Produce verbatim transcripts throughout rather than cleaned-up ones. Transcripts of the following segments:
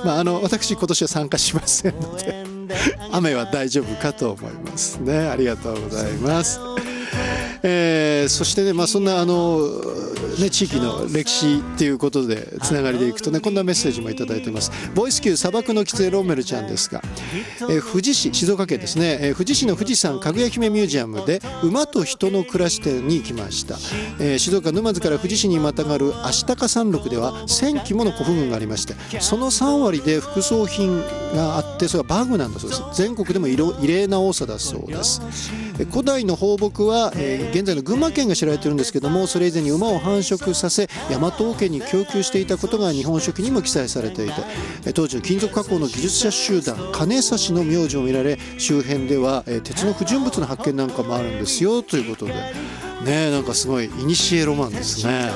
まあ、あの私今年は参加しませんので雨は大丈夫かと思いますね。ありがとうございます。えー、そしてね、まあ、そんなあの、ね、地域の歴史っていうことでつながりでいくとね、こんなメッセージもいただいてます。ボイス級砂漠の狐ローメルちゃんですが、えー、富士市、静岡県ですね、えー、富士市の富士山かぐや姫ミュージアムで馬と人の暮らし展に行きました。えー、静岡沼津から富士市にまたがる足高山麓ではせんきもの古墳群がありまして、そのさん割で副葬品があって、それはバグなんだそうです。全国でも異例な多さだそうです。古代の放牧は、えー、現在の群馬県が知られているんですけども、それ以前に馬を繁殖させ大和王家に供給していたことが日本書紀にも記載されていて、当時の金属加工の技術者集団金指の名字も見られ、周辺では、えー、鉄の不純物の発見なんかもあるんですよということでね、なんかすごい古ロマンですね。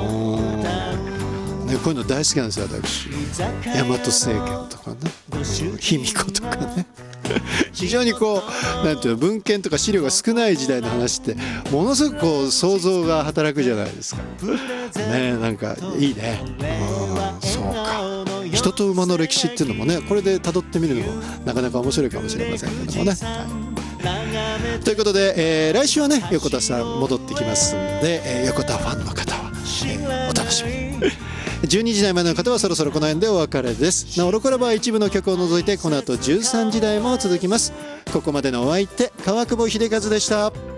ね、こういうの大好きなんですよ私。大和政権とかね、卑弥呼とかね非常にこうなんていうの、文献とか資料が少ない時代の話ってものすごくこう想像が働くじゃないですかね。なんかいいね。うん、そうか、人と馬の歴史っていうのもね、これで辿ってみるのもなかなか面白いかもしれませんけどもね、はい、ということで、えー、来週はね横田さん戻ってきますんで、えー、横田ファンの方は、えー、お楽しみに。じゅうにじ台までの方はそろそろこの辺でお別れです。なおロコラバは一部の曲を除いてこの後じゅうさんじ台も続きます。ここまでのお相手川久保秀和でした。